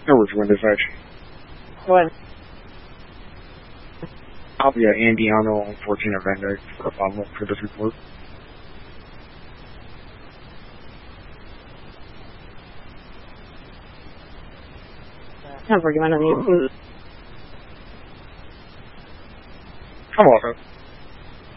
worries, Windows Edge. What? I'll be at Andiano on 14 event for a follow-up for this report. Sounds like you might not need food. Come on,